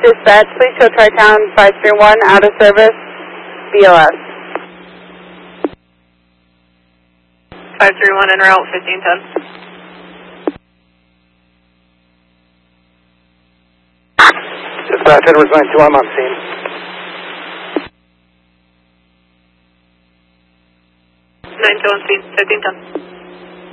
Dispatch, please show Tri-Town 531 out of service, BLS. 531 en route, 1510. Dispatch, Edwards 92, I'm on scene. On scene, 1510.